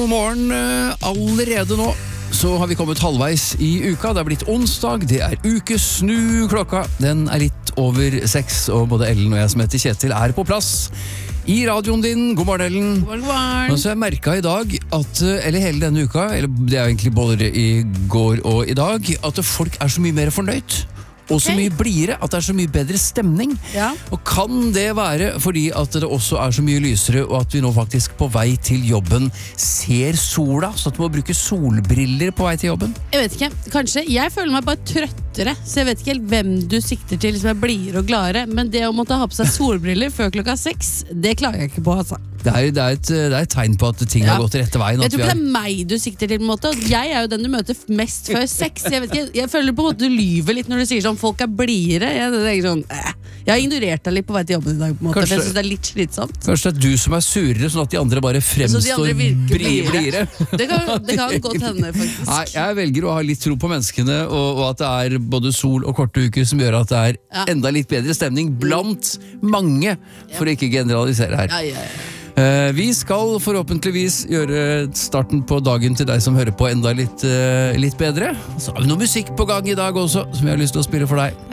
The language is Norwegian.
God morgen, allerede nå så har vi kommet halvveis i uka. Det er blitt onsdag, det er ukesnu klokka. Den er litt over 6, og både Ellen og jeg som heter Kjetil er på plass i radioen din. God morgen, Ellen. God morgen. Og så har jeg merket i dag at, eller hele denne uka, eller det er egentlig både i går og i dag, at folk er så mye mer fornøyd. Og så mye blidere, at det er så mye bedre stemning. Ja. Og kan det være fordi at det også er så mye lysere, og at vi nå faktisk på vei til jobben ser sola, så at du må bruke solbriller på vei til jobben? Jeg vet ikke, kanskje. Jeg føler meg bare trøttere, så jeg vet ikke helt hvem du sikter til som er blidere og gladere, men det å måtte ha på seg solbriller før klokka 6, det klager jeg ikke på, altså. Det er et tegn på at ting har gått rette veien. Jeg tror ikke det er meg du sikter til på en måte. Jeg er jo den du møter mest før 6. Jeg vet ikke, jeg føler på en måte du lyver litt når du sier sånn, folk er blidere. Jeg har ignorert deg litt på vei til jobben i dag på en måte, for jeg synes det er litt slitsomt. Kanskje det er du som er surere, sånn at de andre bare fremstår blidere. Det kan godt hende, faktisk. Nei, jeg velger å ha litt tro på menneskene, og at det er både sol og korte uker som gjør at det er enda litt bedre stemning blant mange, for å ikke generalisere her. Ja. Vi skal forhåpentligvis gjøre starten på dagen til deg som hører på enda litt bedre. Så har vi noe musikk på gang i dag også, som jeg har lyst til å spille for deg.